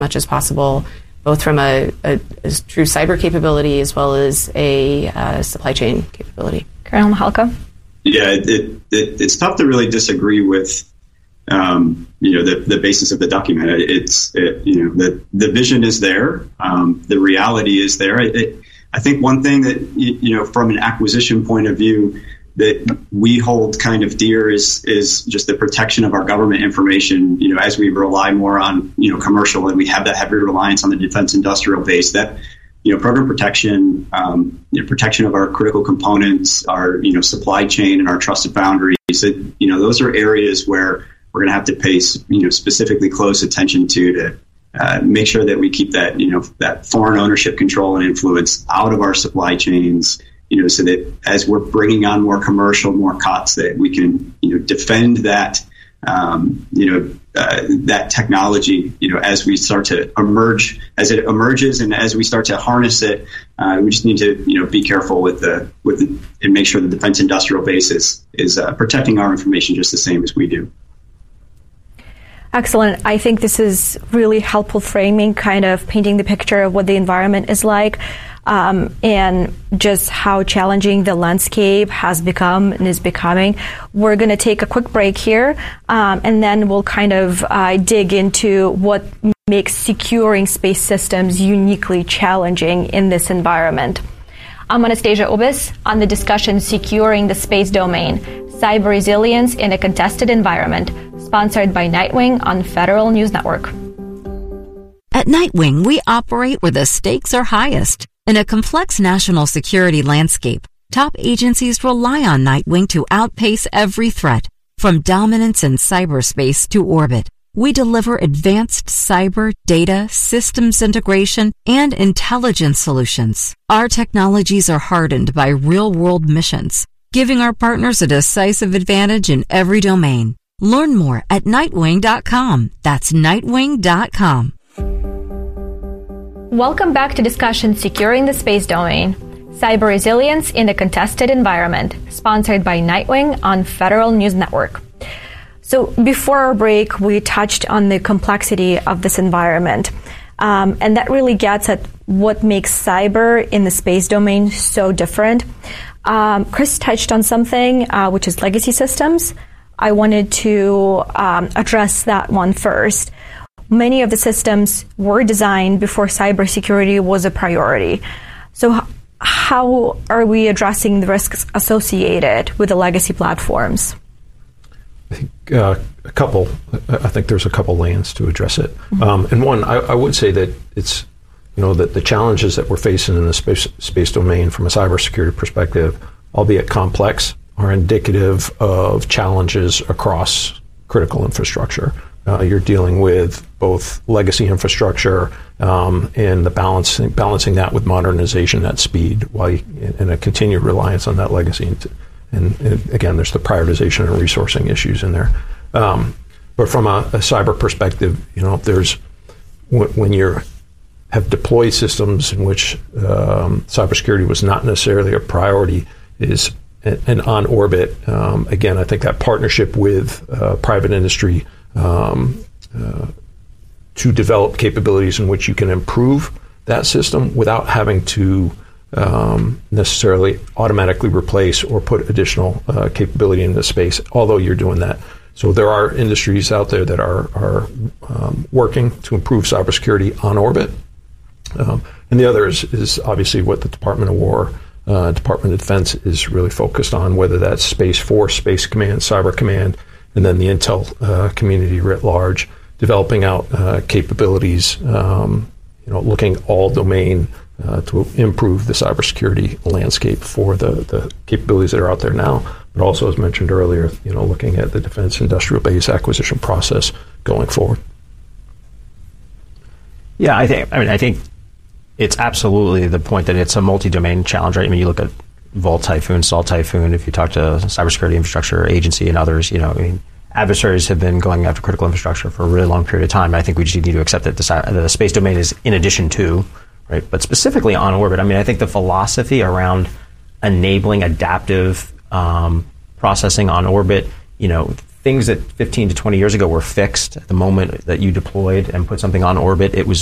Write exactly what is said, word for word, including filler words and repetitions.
much as possible, both from a, a, a true cyber capability as well as a uh, supply chain capability. Colonel Mahalka? Yeah, it, it, it's tough to really disagree with, um, you know, the, the basis of the document. It's, it, you know, the, the vision is there. Um, the reality is there. It, it, I think one thing that, you, you know, from an acquisition point of view, that we hold kind of dear is is just the protection of our government information. You know, as we rely more on, you know, commercial, and we have that heavy reliance on the defense industrial base, that, you know, program protection, um, you know, protection of our critical components, our, you know, supply chain and our trusted boundaries. That, you know, those are areas where we're going to have to pay, you know, specifically close attention to to uh, make sure that we keep that, you know, that foreign ownership, control, and influence out of our supply chains. You know, so that as we're bringing on more commercial, more C O Ts, that we can, you know, defend that, um, you know, uh, that technology, you know, as we start to emerge, as it emerges, and as we start to harness it, uh, we just need to, you know, be careful with the with the, and make sure the defense industrial base is is uh, protecting our information just the same as we do. Excellent. I think this is really helpful framing, kind of painting the picture of what the environment is like. Um, and just how challenging the landscape has become and is becoming. We're going to take a quick break here, um, and then we'll kind of uh, dig into what makes securing space systems uniquely challenging in this environment. I'm Anastasia Ubis on the discussion Securing the Space Domain, Cyber Resilience in a Contested Environment, sponsored by Nightwing on Federal News Network. At Nightwing, we operate where the stakes are highest. In a complex national security landscape, top agencies rely on Nightwing to outpace every threat, from dominance in cyberspace to orbit. We deliver advanced cyber, data, systems integration, and intelligence solutions. Our technologies are hardened by real-world missions, giving our partners a decisive advantage in every domain. Learn more at nightwing dot com. That's nightwing dot com. Welcome back to discussion Securing the Space Domain, Cyber Resilience in a Contested Environment, sponsored by Nightwing on Federal News Network. So before our break, we touched on the complexity of this environment, um, and that really gets at what makes cyber in the space domain so different. Um, Chris touched on something, uh, which is legacy systems. I wanted to um, address that one first. Many of the systems were designed before cybersecurity was a priority. So h- how are we addressing the risks associated with the legacy platforms? I think uh, a couple. I think there's a couple lanes to address it. Mm-hmm. Um, and one, I, I would say that it's, you know, that the challenges that we're facing in the space space domain from a cybersecurity perspective, albeit complex, are indicative of challenges across critical infrastructure. Uh, you're dealing with both legacy infrastructure um, and the balancing balancing that with modernization at speed, while you, and a continued reliance on that legacy. And, and, and again, there's the prioritization and resourcing issues in there. Um, but from a, a cyber perspective, you know, there's when you have deployed systems in which um, cybersecurity was not necessarily a priority, is and on orbit. Um, again, I think that partnership with uh, private industry Um, uh, to develop capabilities in which you can improve that system without having to um, necessarily automatically replace or put additional uh, capability into space, although you're doing that. So there are industries out there that are, are um, working to improve cybersecurity on orbit. Um, and the other is, is obviously what the Department of War, uh, Department of Defense is really focused on, whether that's Space Force, Space Command, Cyber Command, and then the intel uh, community writ large, developing out uh, capabilities, um, you know, looking all domain uh, to improve the cybersecurity landscape for the, the capabilities that are out there now, but also, as mentioned earlier, you know, looking at the defense industrial base acquisition process going forward. Yeah, I think. I mean, I think it's absolutely the point that it's a multi-domain challenge, right? I mean, you look at Volt Typhoon, Salt Typhoon, if you talk to Cybersecurity Infrastructure Agency and others, you know, I mean, adversaries have been going after critical infrastructure for a really long period of time. I think we just need to accept that the, the space domain is in addition to, right? But specifically on orbit, I mean, I think the philosophy around enabling adaptive um, processing on orbit, you know, things that fifteen to twenty years ago were fixed at the moment that you deployed and put something on orbit, it was